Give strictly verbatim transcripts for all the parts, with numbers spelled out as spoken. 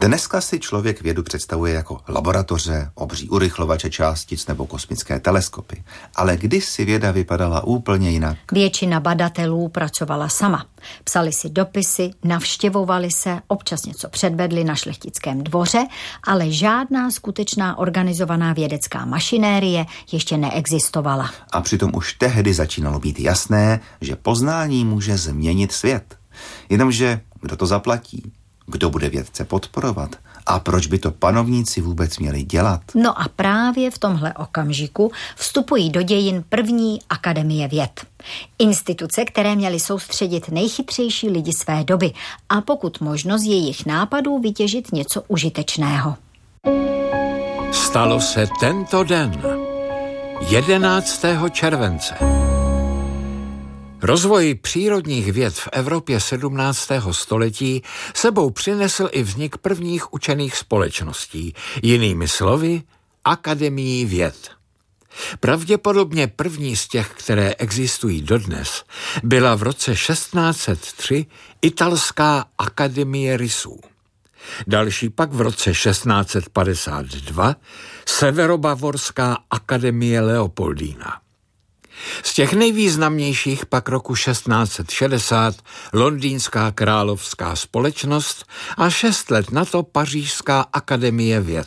Dneska si člověk vědu představuje jako laboratoře, obří urychlovače částic nebo kosmické teleskopy. Ale kdysi věda vypadala úplně jinak. Většina badatelů pracovala sama. Psali si dopisy, navštěvovali se, občas něco předvedli na šlechtickém dvoře, ale žádná skutečná organizovaná vědecká mašinérie ještě neexistovala. A přitom už tehdy začínalo být jasné, že poznání může změnit svět. Jenomže kdo to zaplatí? Kdo bude vědce podporovat? A proč by to panovníci vůbec měli dělat? No a právě v tomhle okamžiku vstupují do dějin první akademie věd. Instituce, které měly soustředit nejchytřejší lidi své doby a pokud možno z jejich nápadů vytěžit něco užitečného. Stalo se tento den, jedenáctého července. Rozvoj přírodních věd v Evropě sedmnáctého století sebou přinesl i vznik prvních učených společností, jinými slovy akademií věd. Pravděpodobně první z těch, které existují dodnes, byla v roce šestnáct set tři italská akademie rysů. Další pak v roce šestnáct set padesát dva severobavorská akademie Leopoldína. Z těch nejvýznamnějších pak roku šestnáct set šedesát londýnská královská společnost a šest let na to pařížská akademie věd.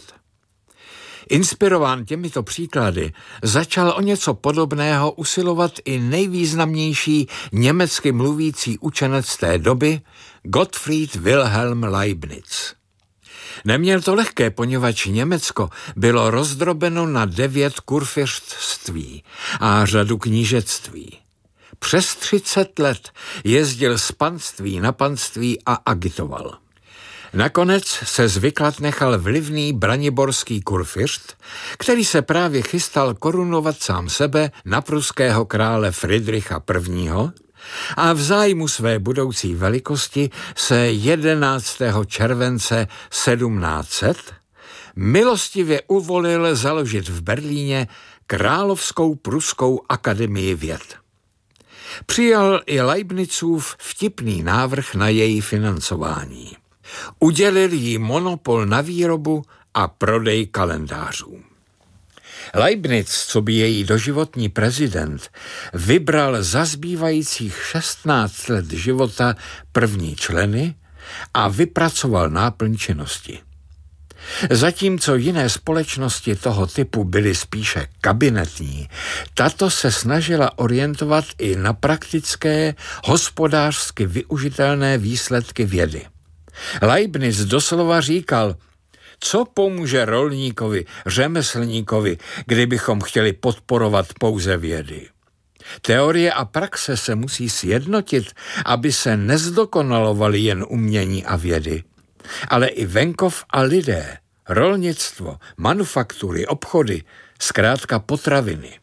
Inspirován těmito příklady začal o něco podobného usilovat i nejvýznamnější německy mluvící učenec té doby Gottfried Wilhelm Leibniz. Neměl to lehké, poněvadž Německo bylo rozdrobeno na devět kurfiřtství a řadu knížectví. Přes třicet let jezdil z panství na panství a agitoval. Nakonec se zvyklat nechal vlivný braniborský kurfiřt, který se právě chystal korunovat sám sebe na pruského krále Fridricha prvního. A v zájmu své budoucí velikosti se jedenáctého července sedmnáct set milostivě uvolil založit v Berlíně Královskou pruskou akademii věd. Přijal i Leibnizův vtipný návrh na její financování. Udělil jí monopol na výrobu a prodej kalendářů. Leibniz, co by její doživotní prezident, vybral za zbývajících šestnáct let života první členy a vypracoval náplň činnosti. Zatímco jiné společnosti toho typu byly spíše kabinetní, tato se snažila orientovat i na praktické, hospodářsky využitelné výsledky vědy. Leibniz doslova říkal: co pomůže rolníkovi, řemeslníkovi, kdybychom chtěli podporovat pouze vědy? Teorie a praxe se musí sjednotit, aby se nezdokonalovaly jen umění a vědy, ale i venkov a lidé, rolnictvo, manufaktury, obchody, zkrátka potraviny.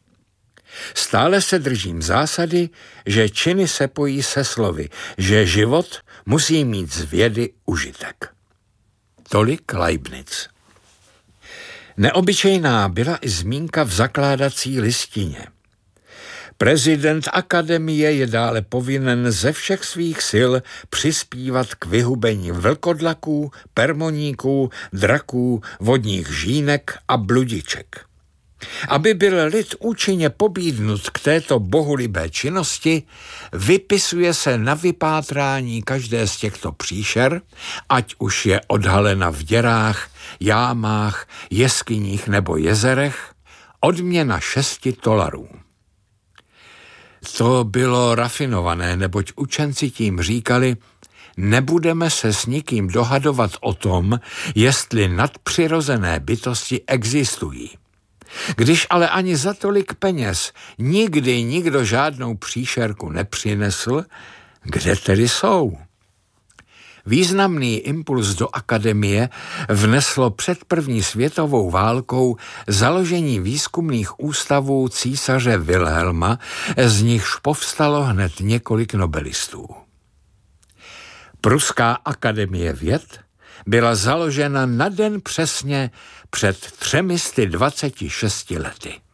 Stále se držím zásady, že činy se pojí se slovy, že život musí mít z vědy užitek. Tolik Leibniz. Neobyčejná byla i zmínka v zakládací listině. Prezident akademie je dále povinen ze všech svých sil přispívat k vyhubení vlkodlaků, permoníků, draků, vodních žínek a bludiček. Aby byl lid účinně pobídnut k této bohulibé činnosti, vypisuje se na vypátrání každé z těchto příšer, ať už je odhalena v děrách, jámách, jeskyních nebo jezerech, odměna šesti tolarů. To bylo rafinované, neboť učenci tím říkali: nebudeme se s nikým dohadovat o tom, jestli nadpřirozené bytosti existují. Když ale ani za tolik peněz nikdy nikdo žádnou příšerku nepřinesl, kde tedy jsou? Významný impuls do akademie vneslo před první světovou válkou založení výzkumných ústavů císaře Wilhelma, z nichž povstalo hned několik nobelistů. Pruská akademie věd byla založena na den přesně před třemi sty dvaceti šesti lety.